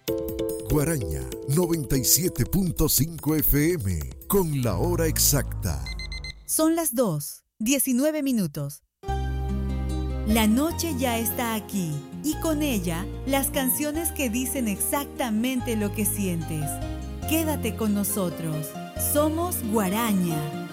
Guaraña 97.5 FM con la hora exacta. Son las 2:19. La noche ya está aquí y con ella las canciones que dicen exactamente lo que sientes. Quédate con nosotros. Somos Guaraña.